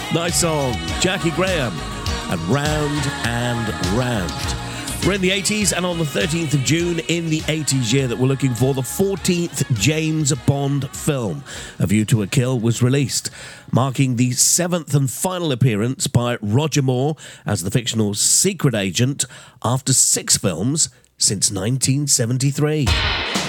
Nice song. Jackie Graham and Round and Round. We're in the 80s, and on the 13th of June in the 80s year that we're looking for, the 14th James Bond film, A View to a Kill, was released, marking the 7th and final appearance by Roger Moore as the fictional secret agent after 6 films since 1973.